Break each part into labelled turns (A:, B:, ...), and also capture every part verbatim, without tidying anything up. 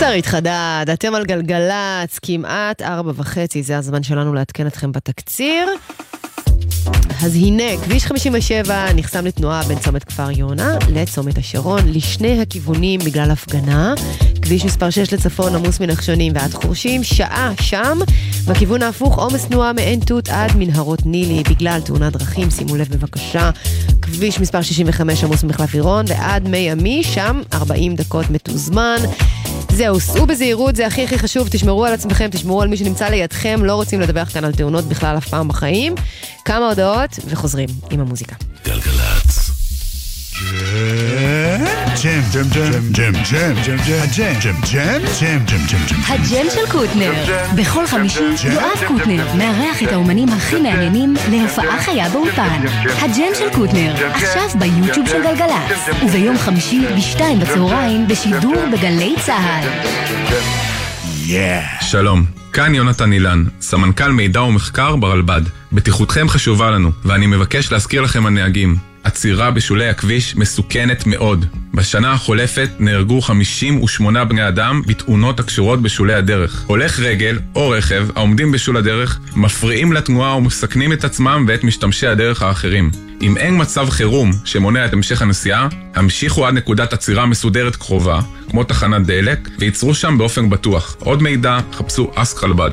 A: שרית חדד, אתם על גלגלץ, כמעט ארבע וחצי, זה הזמן שלנו להתקן אתכם בתקציר. אז הנה, כביש חמישים ושבע נחסם לתנועה בין צומת כפר יונה לצומת השרון, לשני הכיוונים בגלל הפגנה. כביש מספר שש לצפון עמוס מנחשונים ועד חורשים, שעה שם. בכיוון ההפוך עומס תנועה מעין תות עד מנהרות נילי בגלל תאונת דרכים, שימו לב בבקשה. כביש מספר שישים וחמש עמוס ממחלף עירון ועד מי עמי, שם ארבעים דקות מתוזמן. זהו, סעו בזהירות, זה הכי הכי חשוב, תשמרו על עצמכם, תשמרו על מי שנמצא לידכם, לא רוצים לדבר כאן על תאונות בכלל אף פעם בחיים. כמה הודעות וחוזרים עם המוזיקה.
B: גלגלץ. ג'ם, ג'ם, ג'ם, ג'ם, ג'ם, ג'ם, ג'ם, ג'ם, ג'ם, ג'ם, ג'ם, ג'ם, ג'ם.
C: הג'ם של קוטנר. בכל חמישי יואב קוטנר מארח את האומנים הכי מעניינים להופעה חיה באולפן. הג'ם של קוטנר, עכשיו ביוטיוב של גלגלץ, וביום חמישי בשתיים בצהריים בשידור בגלי צהל.
D: שלום, כאן יונתן אילן, סמנכ"ל מידע ומחקר ברלב"ד. בטיחותכם חשובה לנו, ואני מבקש להזכיר לכם הנהגים. עצירה בשולי הכביש מסוכנת מאוד. בשנה החולפת נהרגו חמישים ושמונה בני אדם בתאונות הקשורות בשולי הדרך. הולך רגל או רכב העומדים בשול הדרך מפריעים לתנועה ומסכנים את עצמם ואת משתמשי הדרך האחרים. אם אין מצב חירום שמונע את המשך הנסיעה, המשיכו עד נקודת עצירה מסודרת קרובה, כמו תחנת דלק, וייצרו שם באופן בטוח. עוד מידע, חפשו אסק רלב"ד.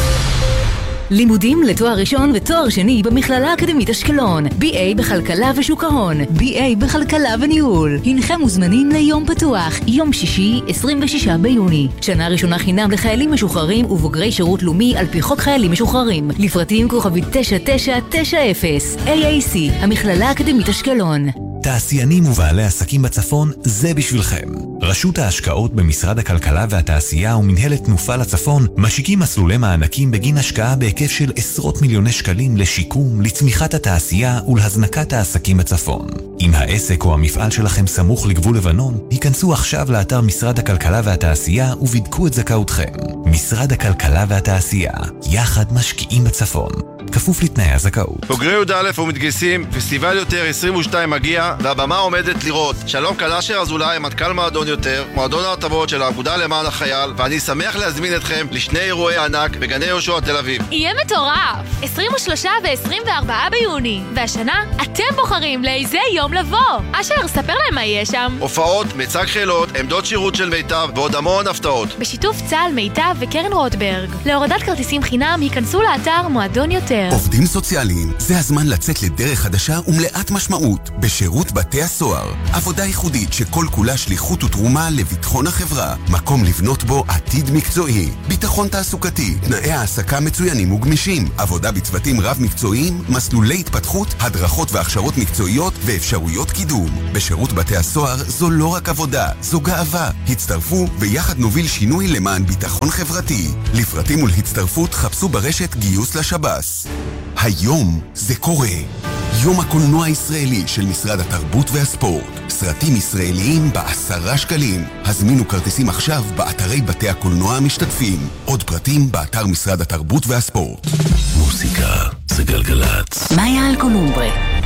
C: לימודים לתואר ראשון ותואר שני במכללה האקדמית אשקלון. בי איי בכלכלה ושוק ההון, בי איי בכלכלה וניהול. הנכם מוזמנים ליום פתוח, יום שישי, עשרים ושישה ביוני. שנה ראשונה חינם לחיילים משוחררים ובוגרי שירות לאומי על פי חוק חיילים משוחררים. לפרטים כוכבית תשע תשע תשע אפס. איי איי סי, המכללה האקדמית אשקלון.
E: תעשיינים ובעלי עסקים בצפון, זה בשבילכם. רשות ההשקעות במשרד הכלכלה והתעשייה ומנהלת תנופה לצפון משיקים מסלולי מענקים בגין השקעה בהיקף של עשרות מיליוני שקלים לשיקום, לצמיחת התעשייה ולהזנקת העסקים בצפון. אם העסק או המפעל שלכם סמוך לגבול לבנון, היכנסו עכשיו לאתר משרד הכלכלה והתעשייה ובדקו את זכאותכם. משרד הכלכלה והתעשייה, יחד משקיעים בצפון. כפוף לתנאי הזכאות.
F: בוגרי י' א' ומתגייסים, פסטיבל יותר עשרים ושתיים מגיע, והבמה עומדת לראות. שלום קלאשר אזולאי, מנכ"ל מועדון יותר, מועדון ההטבות של האגודה למען החייל, ואני שמח להזמין אתכם לשני אירועי ענק בגני יהושע תל אביב.
G: יהיה מטורף! עשרים ושלושה ו-עשרים וארבעה ביוני, והשנה אתם בוחרים לאיזה יום לבוא. אשר, ספר להם מה יהיה שם.
F: הופעות, מצג חילות, עמדות שירות של מיטב ועוד המון הפתעות.
G: בשיתוף צה"ל, מיטב וקרן רוטברג. להורדת כרטיסים חינם, היכנסו לאתר מועדון יותר.
H: עובדים סוציאליים, זה הזמן לצאת לדרך חדשה ומלאת משמעות בשירות בתי הסוהר. עבודה ייחודית שכל כולה שליחות ותרומה לביטחון החברה. מקום לבנות בו עתיד מקצועי. ביטחון תעסוקתי, תנאי העסקה מצוינים וגמישים. עבודה בצוותים רב מקצועיים, מסלולי התפתחות, הדרכות והכשרות מקצועיות ואפשרויות קידום. בשירות בתי הסוהר זו לא רק עבודה, זו גאווה. הצטרפו ויחד נוביל שינוי למען ביטחון חברתי. לפרטים ולהצטרפות חפשו ברשת גיוס לשב"ס. היום זה קורה. יום הקולנוע הישראלי של משרד התרבות והספורט. סרטים ישראליים בעשרה שקלים. הזמינו כרטיסים עכשיו באתרי בתי הקולנוע המשתתפים. עוד פרטים באתר משרד התרבות והספורט.
B: מוזיקה זה גלגלץ.
C: מאיה אלקולומברה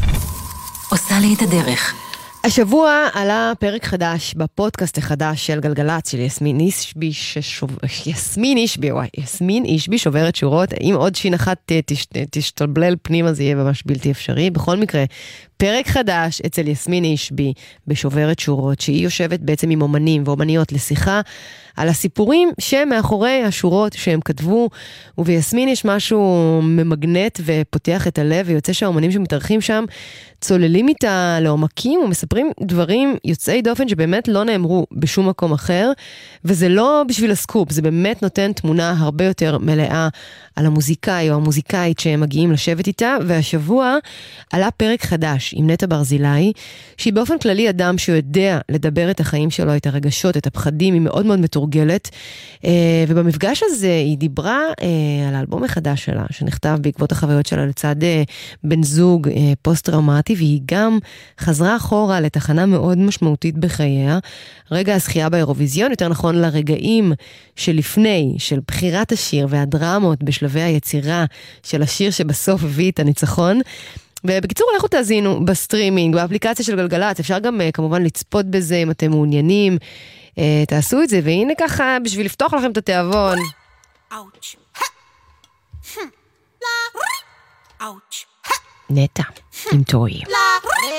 C: עושה לי את הדרך.
A: השבוע עלה פרק חדש בפודקאסט החדש של גלגלץ של יסמין אישבי, ששוב... יסמין אישבי, וואי, יסמין אישבי שוברת שורות, אם עוד שין אחת תש... תשתבלל פנימה זה יהיה ממש בלתי אפשרי. בכל מקרה, פרק חדש אצל יסמין אישבי בשוברת שורות, שהיא יושבת בעצם עם אומנים ואומניות לשיחה על הסיפורים שמאחורי השורות שהם כתבו, וביסמין יש משהו ממגנט ופותח את הלב, ויוצא שהאומנים שמתארחים שם צוללים איתה לעומקים ומספרים דברים יוצאי דופן שבאמת לא נאמרו בשום מקום אחר, וזה לא בשביל הסקופ, זה באמת נותן תמונה הרבה יותר מלאה על המוזיקאי או המוזיקאית שהם מגיעים לשבת איתה. והשבוע עלה פרק חדש עם נטע ברזילי, שהיא באופן כללי אדם שיודע לדבר את החיים שלו, את הרגשות, את הפחדים, היא מאוד מאוד מתורגלת, ובמפגש הזה היא דיברה על האלבום החדש שלה, שנכתב בעקבות החוויות שלה לצד בן זוג פוסט-טראומטי, והיא גם חזרה אחורה לתחנה מאוד משמעותית בחייה, רגע הזכייה באירוויזיון, יותר נכון לרגעים שלפני, של בחירת השיר והדרמות בשלבי היצירה של השיר שבסוף הביא את הניצחון. ובקיצור, לכו תאזינו בסטרימינג, באפליקציה של גלגלץ, אפשר גם כמובן לצפות בזה אם אתם מעוניינים. תעשו את זה, והנה ככה, בשביל לפתוח לכם את התיאבון. נטע, עם תורים.